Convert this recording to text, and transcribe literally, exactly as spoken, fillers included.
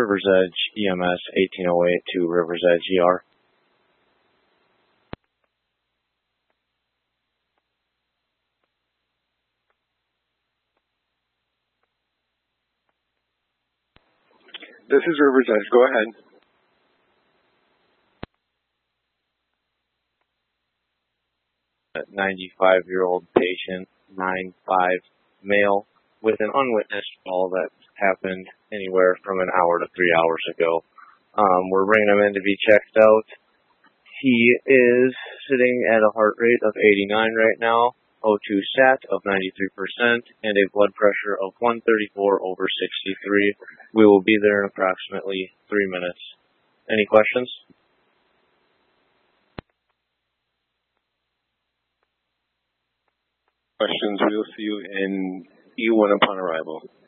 Rivers Edge E M S eighteen oh eight to Rivers Edge E R. This is Rivers Edge. Go ahead. ninety-five-year-old patient, nine five, male, with an unwitnessed fall that happened anywhere from an hour to three hours ago. Um, we're bringing him in to be checked out. He is sitting at a heart rate of eighty-nine right now, O two sat of ninety-three percent, and a blood pressure of one thirty-four over sixty-three. We will be there in approximately three minutes. Any questions? Questions. We'll see you in E one upon arrival.